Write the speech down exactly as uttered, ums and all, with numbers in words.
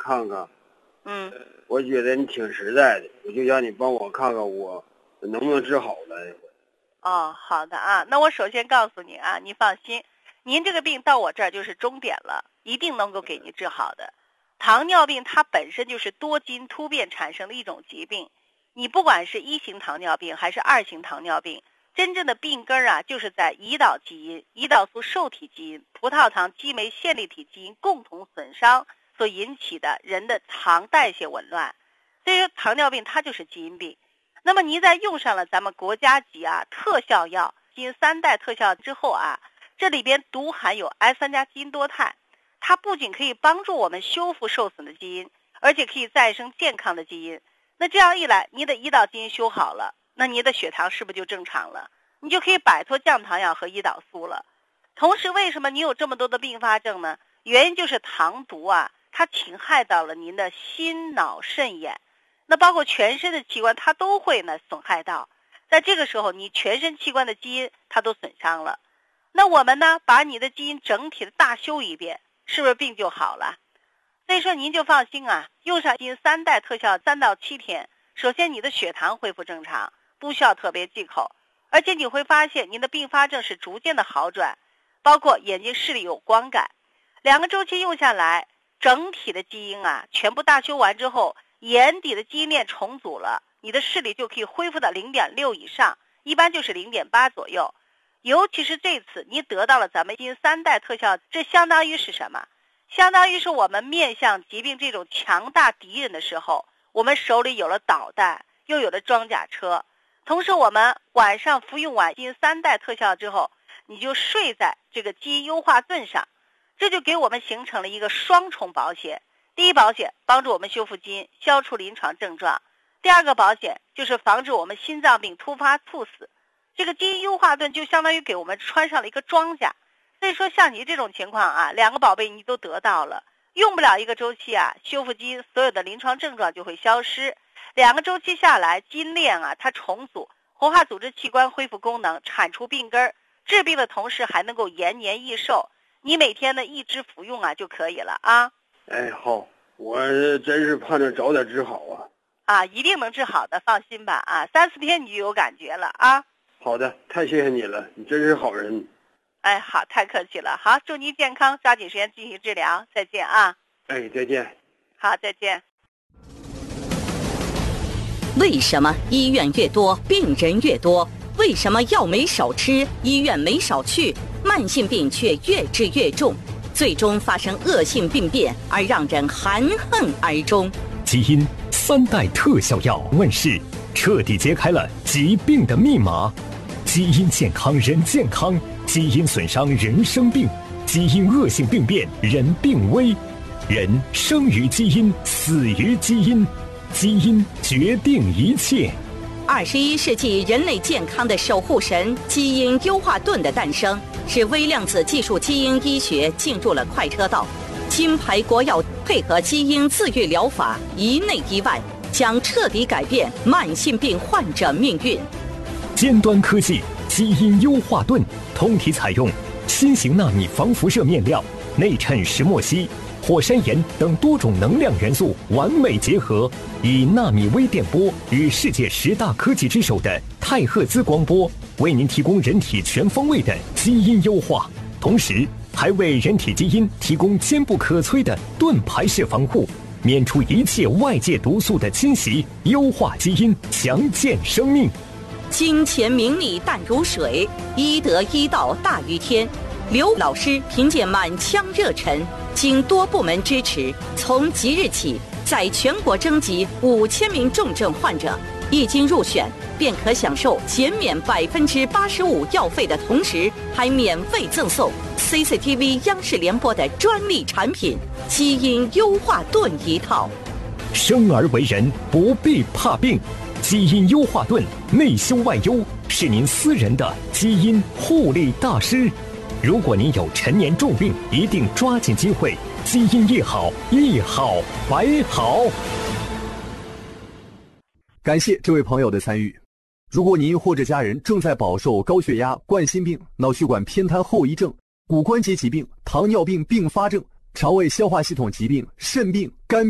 看看。 嗯， 我觉得你挺实在的，我就让你帮我看看我能不能治好了。 哦，好的啊。那我首先告诉你啊，你放心，您这个病到我这儿就是终点了，一定能够给你治好的。糖尿病它本身就是多基因突变产生的一种疾病，你不管是一型糖尿病还是二型糖尿病，真正的病根啊，就是在胰岛基因、胰岛素受体基因、葡萄糖激酶线粒体基因共同损伤所引起的人的糖代谢紊乱。所以说糖尿病它就是基因病。那么您在用上了咱们国家级啊特效药基因三代特效之后啊，这里边独含有 S 三 加基因多肽，它不仅可以帮助我们修复受损的基因，而且可以再生健康的基因。那这样一来，你的胰岛基因修好了，那你的血糖是不是就正常了？你就可以摆脱降糖药和胰岛素了。同时，为什么你有这么多的并发症呢？原因就是糖毒啊，它侵害到了您的心脑肾眼，那包括全身的器官它都会呢损害到。在这个时候，你全身器官的基因它都损伤了。那我们呢，把你的基因整体的大修一遍，是不是病就好了？所以说您就放心啊，用上基因三代特效三到七天，首先你的血糖恢复正常，不需要特别忌口，而且你会发现您的并发症是逐渐的好转，包括眼睛视力有光感。两个周期用下来，整体的基因啊全部大修完之后，眼底的基因链重组了，你的视力就可以恢复到 零点六 以上，一般就是 零点八 左右。尤其是这次你得到了咱们基因三代特效，这相当于是什么？相当于是我们面向疾病这种强大敌人的时候，我们手里有了导弹，又有了装甲车。同时我们晚上服用完基因三代特效之后，你就睡在这个基因优化盾上，这就给我们形成了一个双重保险。第一保险帮助我们修复基因，消除临床症状；第二个保险就是防止我们心脏病突发猝死。这个基因优化盾就相当于给我们穿上了一个装甲。所以说像你这种情况啊，两个宝贝你都得到了，用不了一个周期啊，修复基因所有的临床症状就会消失。两个周期下来，基因链啊它重组，活化组织器官恢复功能，铲除病根，治病的同时还能够延年益寿。你每天呢一直服用啊就可以了啊。 哎，好，我真是盼着早点治好啊。 啊，一定能治好的，放心吧啊，三四天你就有感觉了啊。 好的，太谢谢你了，你真是好人。 哎，好，太客气了。好，祝您健康，抓紧时间进行治疗。再见啊。 哎，再见。 好，再见。 为什么医院越多，病人越多？为什么药没少吃，医院没少去，慢性病却越治越重，最终发生恶性病变，而让人含恨而终？ 基因三代特效药问世，彻底揭开了疾病的密码。基因健康人健康，基因损伤人生病，基因恶性病变人病危。人生于基因，死于基因，基因决定一切。 二十一世纪人类健康的守护神——基因优化盾的诞生，使微量子技术基因医学进入了快车道。金牌国药配合基因自愈疗法，一内一外，将彻底改变慢性病患者命运。 尖端科技基因优化盾，通体采用新型纳米防辐射面料，内衬石墨烯、火山岩等多种能量元素完美结合，以纳米微电波与世界十大科技之首的太赫兹光波，为您提供人体全方位的基因优化，同时还为人体基因提供坚不可摧的盾牌式防护，免除一切外界毒素的侵袭，优化基因，强健生命。 金钱名利淡如水，医德医道大于天。刘老师凭借满腔热忱，经多部门支持，从即日起在全国征集五千名重症患者，一经入选便可享受减免百分之八十五药费的同时，还免费赠送 C C T V 央视联播的专利产品基因优化盾一套。 生而为人，不必怕病。基因优化盾内修外优，是您私人的基因护理大师。如果您有陈年重病，一定抓紧机会，基因一好，一好百好。 感谢这位朋友的参与。如果您或者家人正在饱受高血压、冠心病、脑血管偏瘫后遗症、骨关节疾病、糖尿病并发症、肠胃消化系统疾病、肾病、肝病